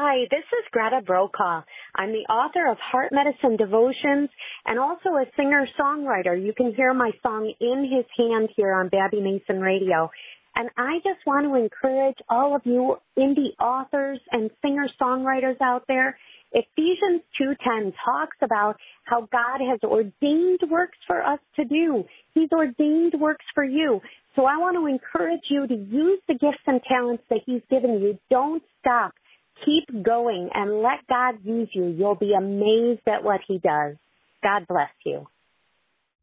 Hi, this is Greta Brokaw. I'm the author of Heart Medicine Devotions and also a singer-songwriter. You can hear my song In His Hand here on Babbie Mason Radio. And I just want to encourage all of you indie authors and singer-songwriters out there. Ephesians 2:10 talks about how God has ordained works for us to do. He's ordained works for you. So I want to encourage you to use the gifts and talents that He's given you. Don't stop. Keep going and let God use you. You'll be amazed at what He does. God bless you.